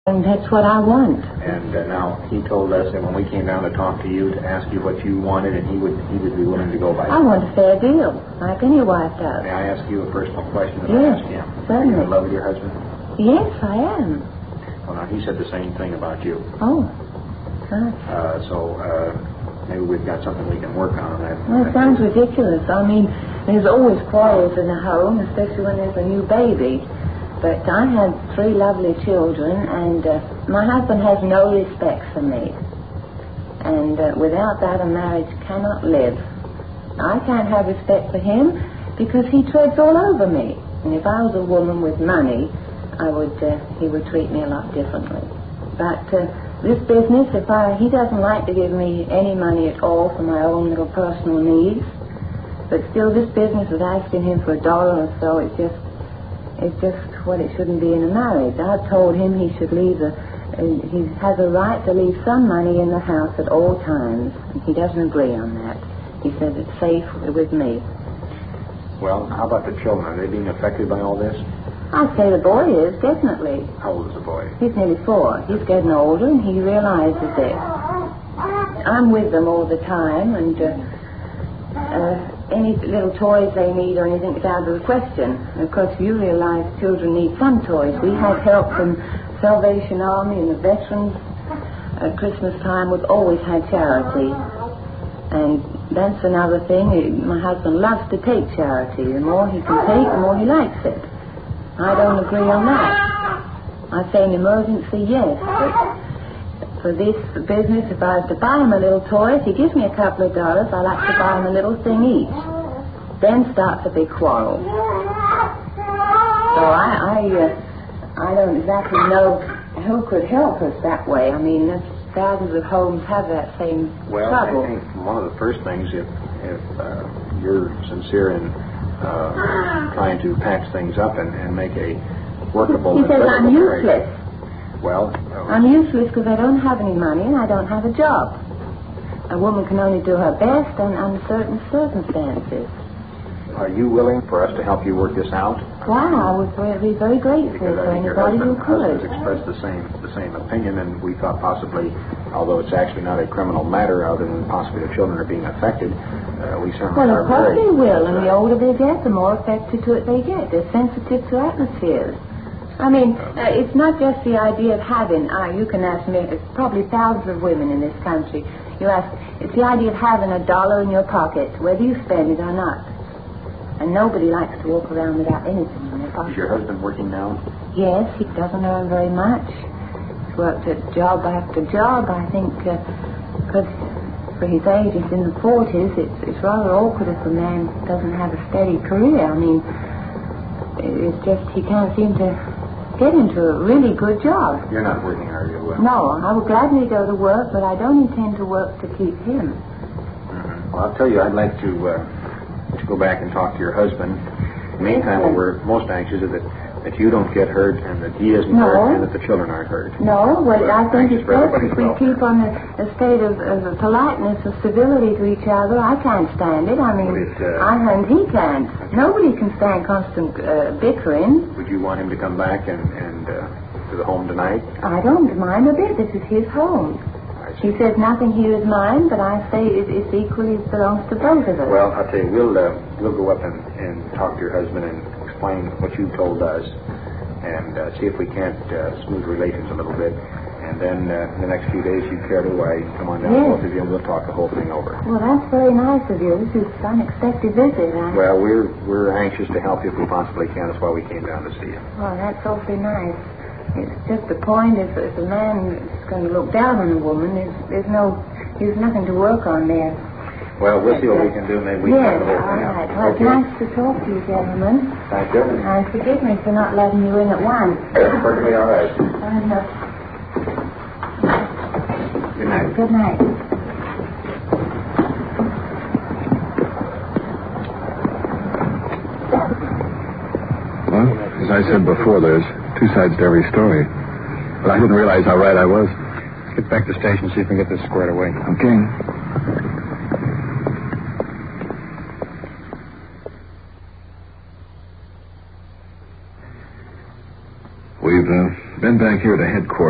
And that's what I want. And now he told us that when we came down to talk to you to ask you what you wanted, and he would be willing to go by. I want a fair deal, like any wife does. May I ask you a personal question that Yes, I asked him? certainly. Are you in love with your husband? Yes, I am. Well, now, he said the same thing about you. Oh, gosh. So maybe we've got something we can work on. Well, it sounds ridiculous. I mean, there's always quarrels in the home, especially when there's a new baby. But I had 3 lovely children, and my husband has no respect for me. And without that, a marriage cannot live. I can't have respect for him because he treads all over me. And if I was a woman with money, he would treat me a lot differently. But this business, he doesn't like to give me any money at all for my own little personal needs. But still, this business of asking him for $1 or so, it's just what it shouldn't be in a marriage. I've told him he should leave he has a right to leave some money in the house at all times. He doesn't agree on that. He says it's safe with me. Well, how about the children? Are they being affected by all this? I'd say the boy is, definitely. How old is the boy? He's nearly 4. He's getting older, and he realizes it. I'm with them all the time, and any little toys they need or anything is out of the question. And of course, you realize children need some toys. We had help from Salvation Army and the veterans. At Christmas time, we've always had charity. And that's another thing. My husband loves to take charity. The more he can take, the more he likes it. I don't agree on that. I say in emergency, yes. But for this business, if I have to buy him a little toy, if he gives me a couple of dollars, I like to buy him a little thing each. Then starts a big quarrel. So I don't exactly know who could help us that way. I mean, thousands of homes have that same trouble. I think one of the first things, if you're sincere in trying to patch things up and make a workable... He says I'm useless. Well... I'm useless because I don't have any money and I don't have a job. A woman can only do her best under certain circumstances. Are you willing for us to help you work this out? Wow, I would be very grateful for anybody who could. Husband has expressed the same opinion, and we thought possibly, although it's actually not a criminal matter, other than possibly the children are being affected, we certainly Well, are of course very... they will, and the older they get, the more affected to it they get. They're sensitive to atmospheres. I mean, it's not just the idea of having, you can ask me, it's probably thousands of women in this country. You ask, it's the idea of having $1 in your pocket, whether you spend it or not. And nobody likes to walk around without anything in their pocket. Is your husband working now? Yes, he doesn't earn very much. He's worked at job after job, I think, because for his age, he's in the 40s, it's rather awkward if a man doesn't have a steady career. I mean, it's just he can't seem to get into a really good job. You're not working, are you? No, I would gladly go to work, but I don't intend to work to keep him. Mm-hmm. Well, I'll tell you, I'd like to go back and talk to your husband. In the meantime, what we're most anxious is that you don't get hurt and that he isn't hurt and that the children aren't hurt. No, well, I think it's best if we keep on a state of politeness, of civility to each other. I can't stand it. I mean, and he can't. Nobody can stand constant bickering. Would you want him to come back and to the home tonight? I don't mind a bit. This is his home. He says nothing here is mine, but I say it's equally belongs to both of us. Well, I'll tell you, we'll go up and talk to your husband and explain what you told us and see if we can't smooth relations a little bit. And then in the next few days, you care to come on down, both of you, and we'll talk the whole thing over. Well, that's very nice of you. This is an unexpected visit. Well, we're anxious to help you if we possibly can. That's why we came down to see you. Well, that's awfully nice. It's just the point, if a man is going to look down on a woman, there's nothing to work on there. Well, we'll see what we can do. Maybe we can have the whole thing out. Right. Well, it's nice to talk to you, gentlemen. Thank you. And forgive me for not letting you in at once. That's perfectly all right. Good night. Good night. Well, as I said before, there's 2 sides to every story. But I didn't realize how right I was. Let's get back to the station, see if we can get this squared away. Okay. We've been back here to headquarters.